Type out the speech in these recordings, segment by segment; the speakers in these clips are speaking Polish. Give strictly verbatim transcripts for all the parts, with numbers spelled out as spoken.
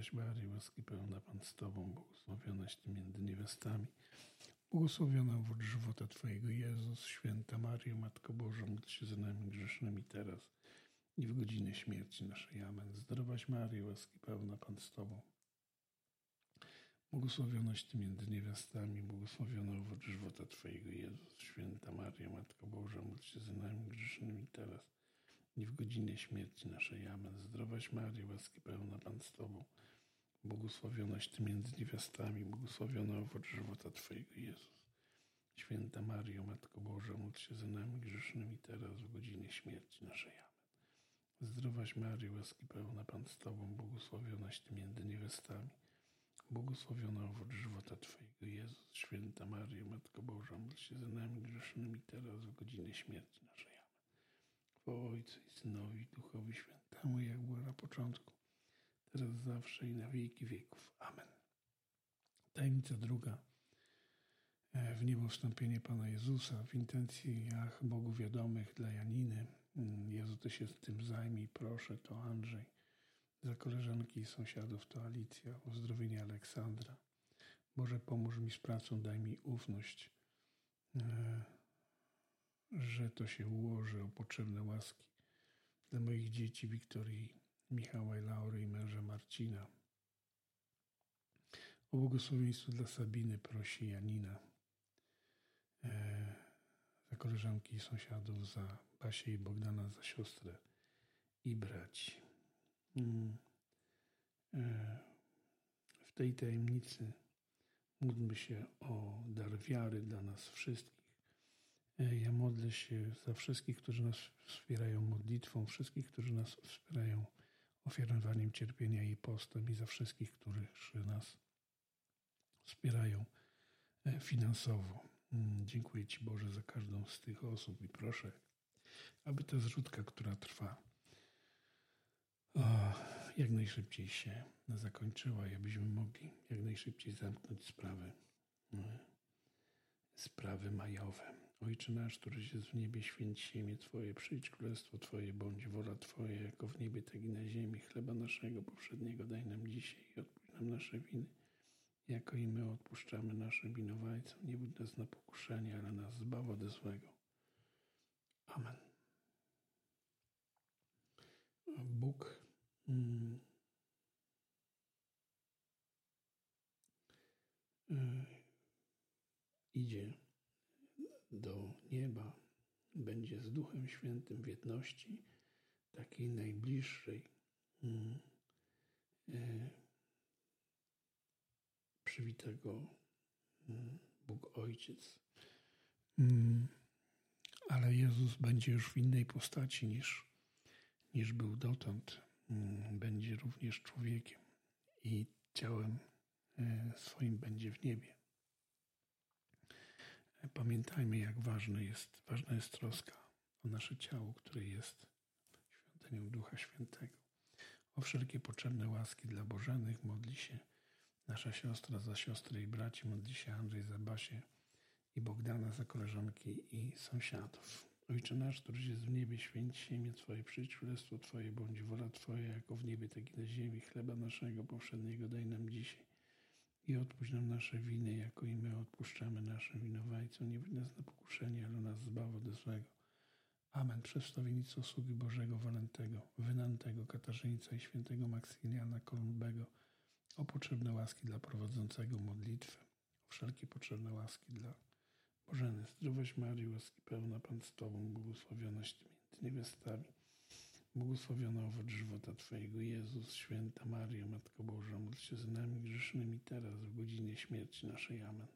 Zdrowaś Maryjo, łaski pełna Pan z Tobą, błogosławionaś Ty między niewiastami. Błogosławiona owoc żywota Twojego, Jezus. Święta Maryjo, Matko Boża, módl się za nami grzesznymi teraz i w godzinę śmierci naszej. Amen. Zdrowaś Maryjo, łaski pełna Pan z Tobą. Błogosławionaś Ty między niewiastami, błogosławiona owoc żywota Twojego, Jezus. Święta Maryjo, Matko Boża, módl się za nami grzesznymi teraz i w godzinę śmierci naszej. Amen. Zdrowaś Maryjo, łaski pełna Pan z Tobą. Błogosławionaś Ty między niewiastami, błogosławiona owoc żywota Twojego, Jezus. Święta Maryjo, Matko Boża, módl się za nami grzesznymi teraz w godzinę śmierci naszej. Amen. Zdrowaś Maryjo, łaski pełna Pan z Tobą, błogosławionaś Ty między niewiastami, błogosławiona owoc żywota Twojego, Jezus. Święta Maryjo, Matko Boża, módl się za nami grzesznymi teraz w godzinę śmierci naszej. Amen. Chwała Ojcu i Synowi i Duchowi Świętemu, jak było na początku, teraz, zawsze i na wieki wieków. Amen. Tajemnica druga. W niebo wstąpienie Pana Jezusa w intencjach Bogu wiadomych dla Janiny. Jezu, Ty się z tym zajmij, proszę, to Andrzej. Za koleżanki i sąsiadów to Alicja, uzdrowienie Aleksandra. Boże, pomóż mi z pracą, daj mi ufność, że to się ułoży, o potrzebne łaski dla moich dzieci Wiktorii, Michała i Laury i męża Marcina. O błogosławieństwo dla Sabiny prosi Janina. E, za koleżanki i sąsiadów, za Basię i Bogdana, za siostrę i braci. Mm. E, w tej tajemnicy módlmy się o dar wiary dla nas wszystkich. E, ja modlę się za wszystkich, którzy nas wspierają modlitwą, wszystkich, którzy nas wspierają ofiarowaniem cierpienia i postem i za wszystkich, którzy nas wspierają finansowo. Dziękuję Ci, Boże, za każdą z tych osób i proszę, aby ta zrzutka, która trwa, o, jak najszybciej się zakończyła i abyśmy mogli jak najszybciej zamknąć sprawy, sprawy majowe. Ojcze nasz, któryś jest w niebie, święć się imię Twoje, przyjdź królestwo Twoje, bądź wola Twoja, jako w niebie, tak i na ziemi. Chleba naszego powszedniego daj nam dzisiaj i odpuść nam nasze winy, jako i my odpuszczamy naszym winowajcom. Nie budź nas na pokuszenie, ale nas zbaw ode złego. Amen. Bóg mm, y, idzie do nieba, będzie z Duchem Świętym w jedności takiej najbliższej. Mm, y, przywita go mm, Bóg Ojciec. Mm, ale Jezus będzie już w innej postaci niż, niż był dotąd. Mm, będzie również człowiekiem i ciałem y, swoim będzie w niebie. Pamiętajmy, jak ważne jest, ważna jest troska o nasze ciało, które jest świątynią Ducha Świętego. O wszelkie potrzebne łaski dla Bożenych modli się nasza siostra za siostrę i braci, modli się Andrzej za Basię i Bogdana, za koleżanki i sąsiadów. Ojcze nasz, któryś jest w niebie, święć się imię Twoje, przyjdź królestwo Twoje, bądź wola Twoja, jako w niebie, tak i na ziemi. Chleba naszego powszedniego daj nam dzisiaj i odpuść nam nasze winy, jako i my odpuszczamy naszym winowajcom. Nie wódź nas na pokuszenie, ale nas zbaw ode złego. Amen. Przez wstawiennictwo sługi Bożego Walentego, Wynantego, Katarzyńca i świętego Maksymiliana Kolumbego, o potrzebne łaski dla prowadzącego modlitwę, o wszelkie potrzebne łaski dla Bożeny. Zdrowaś Maryjo, łaski pełna Pan z Tobą, błogosławionaś Ty między niewiastami, błogosławiona owoc żywota Twojego, Jezus. Święta Maryjo, Matko Boża, módl się za nami grzesznymi teraz w godzinie śmierci naszej. Amen.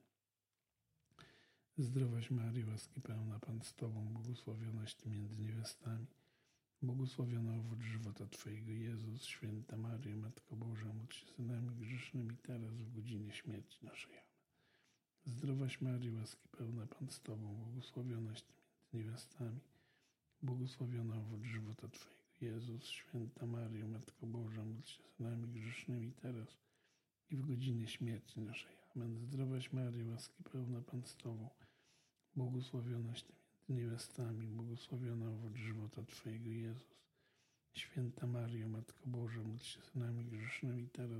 Zdrowaś Maryjo, łaski pełna Pan z Tobą, błogosławionaś Ty między niewiastami, błogosławiona owoc żywota Twojego, Jezus. Święta Maryjo, Matko Boża, módl się za nami grzesznymi teraz w godzinie śmierci naszej. Amen. Zdrowaś Maryjo, łaski pełna Pan z Tobą, błogosławionaś Ty między niewiastami, błogosławiona owoc żywota Twojego, Jezus. Święta Maryjo, Matko Boża, módl się za nami grzesznymi teraz i w godzinie śmierci naszej. Amen. Zdrowaś Maryjo, łaski pełna Pan z Tobą, błogosławionaś Ty między niewiastami, błogosławiona owoc żywota Twojego, Jezus. Święta Maryjo, Matko Boża, módl się za nami grzesznymi teraz